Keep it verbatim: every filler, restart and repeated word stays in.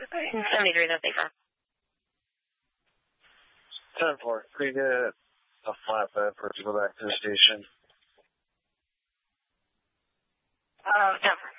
seventy-three, that's safer. ten four, could you get a flatbed for us to go back to the station? Uh, ten four.